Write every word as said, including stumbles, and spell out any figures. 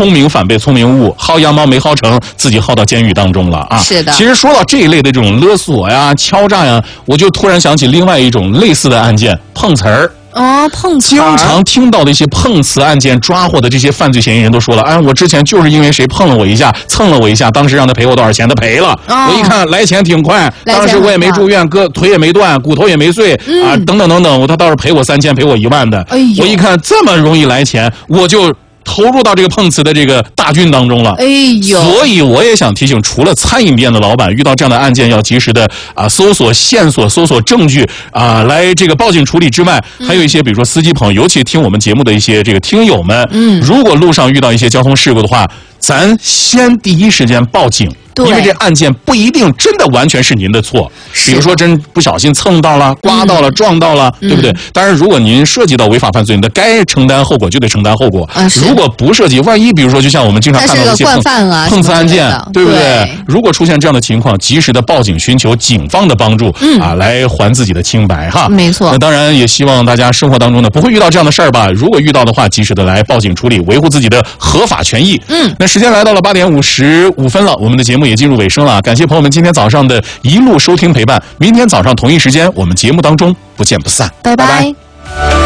聪明反被聪明误，薅羊毛没薅成，自己薅到监狱当中了啊！ 是的。 其实说到这一类的这种勒索呀、敲诈呀，我就突然想起另外一种类似的案件——碰瓷儿。 哦，碰瓷。 经常听到的一些碰瓷案件抓获的这些犯罪嫌疑人都说了，哎，我之前就是因为谁碰了我一下，蹭了我一下，当时让他赔我多少钱，他赔了。哦、我一看来钱挺快，当时我也没住院，胳腿也没断，骨头也没碎、嗯、啊，等等等等，他倒是赔我三千，赔我一万的。哎呦，我一看这么容易来钱，我就投入到这个碰瓷的这个大军当中了。 哎呦！ 所以我也想提醒，除了餐饮店的老板遇到这样的案件要及时的啊搜索线索、搜索证据啊来这个报警处理之外，嗯、还有一些比如说司机朋友，尤其听我们节目的一些这个听友们，嗯，如果路上遇到一些交通事故的话，咱先第一时间报警。因为这案件不一定真的完全是您的错，比如说真不小心蹭到了、刮到了、嗯、撞到了，对不对？嗯、当然，如果您涉及到违法犯罪，那该承担后果就得承担后果。啊、如果不涉及，万一比如说就像我们经常看到的一些碰、啊、碰瓷案件，对不对？对，如果出现这样的情况，及时的报警，寻求警方的帮助，嗯、啊，来还自己的清白哈。 没错。 那当然也希望大家生活当中呢不会遇到这样的事儿吧。如果遇到的话，及时的来报警处理，维护自己的合法权益。嗯。那时间来到了八点五十五分了，我们的节目也进入尾声了。感谢朋友们今天早上的一路收听陪伴，明天早上同一时间我们节目当中不见不散， 拜拜。拜拜。